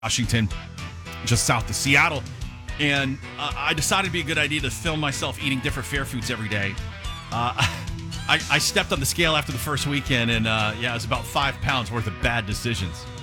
Washington, just south of Seattle. And I decided it'd be a good idea to film myself eating different fair foods every day. I stepped on the scale after the first weekend, and it was about 5 pounds worth of bad decisions.